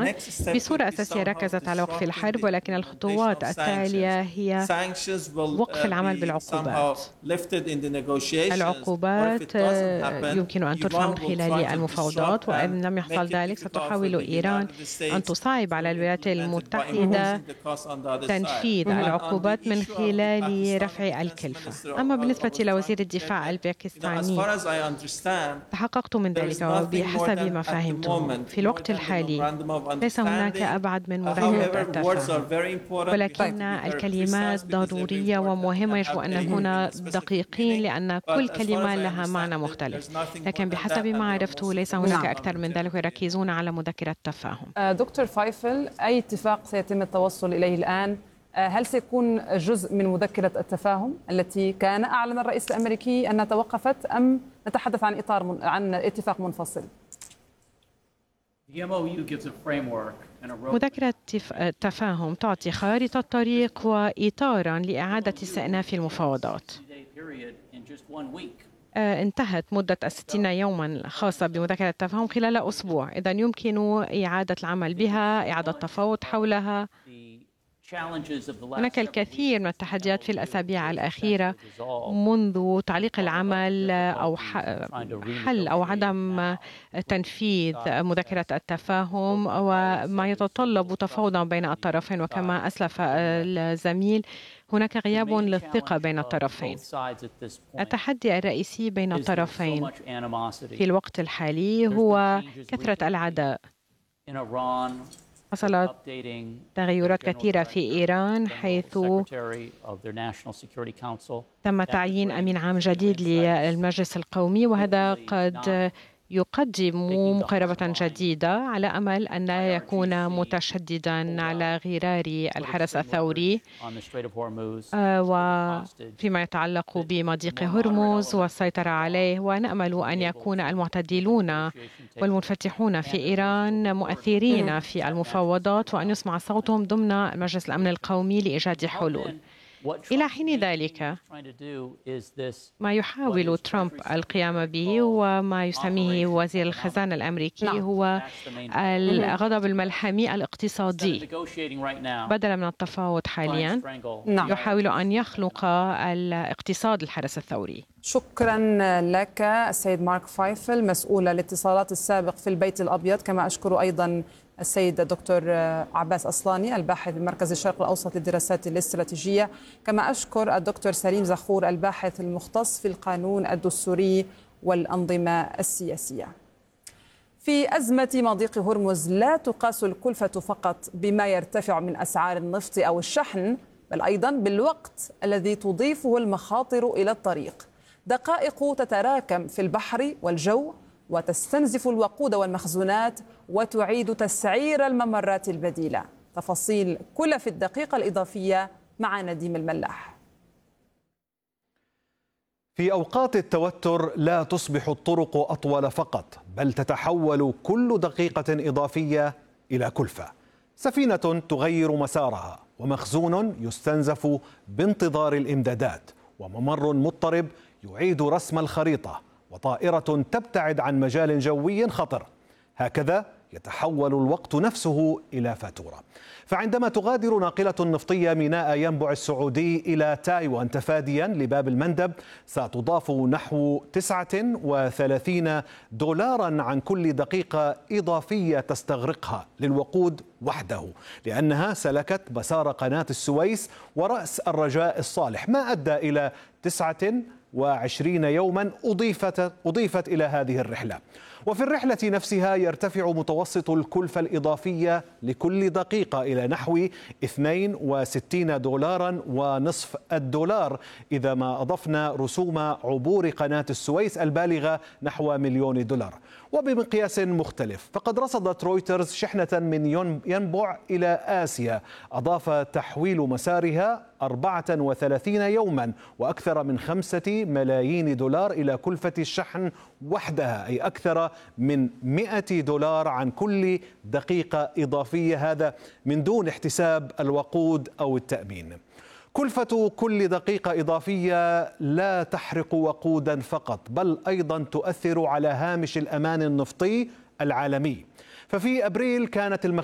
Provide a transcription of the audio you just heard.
إيران بصورة أساسية ركزت على وقف الحرب، ولكن الخطوات التالية هي وقف العمل بالعقوبات. العقوبات يمكن أن ترفع من خلال المفاوضات، وإن لم يحصل ذلك ستحاول إيران أن تصعب على الولايات المتحدة تنفيذ العقوبات من خلال رفع الكلفة. أما بالنسبة لوزير الدفاع الباكستاني، تحققت من ذلك وبحسب ما فهمته في الوقت الحالي ليس هناك أبعد من مذاكرة التفاهم، ولكن الكلمات ضرورية ومهمة، يجب أن نكون دقيقين لأن كل كلمة لها معنى مختلف، لكن بحسب ما عرفته ليس هناك أكثر من ذلك، يركزون على مذكرة التفاهم. دكتور فايفل، أي اتفاق سيتم التوصل إليه الآن؟ هل سيكون جزء من مذكرة التفاهم التي كان أعلن الرئيس الأمريكي أنها توقفت، أم نتحدث عن اتفاق منفصل؟ مذكرة التفاهم تعطي خارطة طريق وإطاراً لإعادة استئناف المفاوضات. انتهت مدة 60 يوماً خاصة بمذكرة التفاهم خلال أسبوع، إذن يمكن إعادة العمل بها، إعادة التفاوض حولها. هناك الكثير من التحديات في الأسابيع الأخيرة منذ تعليق العمل أو حل أو عدم تنفيذ مذكرة التفاهم، وما يتطلب تفاوضا بين الطرفين، وكما أسلف الزميل هناك غياب للثقة بين الطرفين. التحدي الرئيسي بين الطرفين في الوقت الحالي هو كثرة الأعداء. حصلت تغيرات كثيرة في إيران، حيث تم تعيين أمين عام جديد للمجلس القومي، وهذا قد يقدم مقاربة جديدة على أمل أن لا يكون متشددا على غرار الحرس الثوري، وفيما يتعلق بمضيق هرمز والسيطرة عليه. ونأمل أن يكون المعتدلون والمنفتحون في إيران مؤثرين في المفاوضات، وأن يسمع صوتهم ضمن مجلس الأمن القومي لإيجاد حلول. إلى حين ذلك ما يحاول ترامب القيام به وما يسميه وزير الخزانة الأمريكي هو الغضب الملحمي الاقتصادي. بدلا من التفاوض حاليا يحاول أن يخلق الاقتصاد الحرس الثوري. شكرا لك السيد مارك فايفل، مسؤول الاتصالات السابق في البيت الأبيض. كما أشكر أيضا السيد الدكتور عباس أصلاني، الباحث بمركز الشرق الأوسط للدراسات الاستراتيجية. كما أشكر الدكتور سليم زخور، الباحث المختص في القانون الدستوري والأنظمة السياسية. في أزمة مضيق هرمز لا تقاس الكلفة فقط بما يرتفع من أسعار النفط أو الشحن، بل أيضا بالوقت الذي تضيفه المخاطر إلى الطريق. دقائق تتراكم في البحر والجو وتستنزف الوقود والمخزونات وتعيد تسعير الممرات البديلة. تفاصيل كلف الدقيقة الإضافية مع نديم الملاح. في أوقات التوتر لا تصبح الطرق أطول فقط، بل تتحول كل دقيقة إضافية إلى كلفة. سفينة تغير مسارها، ومخزون يستنزف بانتظار الإمدادات، وممر مضطرب يعيد رسم الخريطة، وطائرة تبتعد عن مجال جوي خطر. هكذا يتحول الوقت نفسه إلى فاتورة. فعندما تغادر ناقلة نفطية ميناء ينبع السعودي إلى تايوان تفاديا لباب المندب، ستضاف نحو 39 دولارا عن كل دقيقة إضافية تستغرقها للوقود وحده، لأنها سلكت مسار قناة السويس ورأس الرجاء الصالح، ما أدى إلى 29 يوما أضيفت إلى هذه الرحلة. وفي الرحلة نفسها يرتفع متوسط الكلفة الإضافية لكل دقيقة إلى نحو 62 دولارا ونصف الدولار، إذا ما أضفنا رسوم عبور قناة السويس البالغة نحو $1,000,000. وبمقياس مختلف، فقد رصدت رويترز شحنة من ينبع إلى آسيا أضاف تحويل مسارها 34 يوما وأكثر من $5 ملايين إلى كلفة الشحن وحدها، أي أكثر من $100 عن كل دقيقة إضافية، هذا من دون احتساب الوقود أو التأمين. كلفة كل دقيقة إضافية لا تحرق وقودا فقط، بل أيضا تؤثر على هامش الأمان النفطي العالمي. ففي أبريل كانت